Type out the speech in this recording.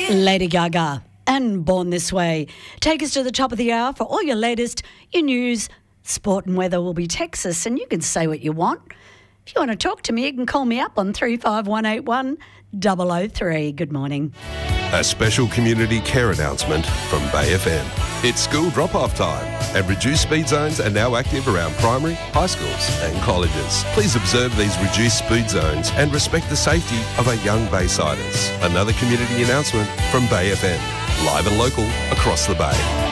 Lady Gaga and Born This Way. Take us to the top of the hour for all your latest, your news, sport and weather will be Texas, and you can say what you want. If you want to talk to me, you can call me up on 35181 003. Good morning. A special community care announcement from Bay FM. It's school drop-off time, and reduced speed zones are now active around primary, high schools and colleges. Please observe these reduced speed zones and respect the safety of our young Baysiders. Another community announcement from Bay FM. Live and local across the Bay.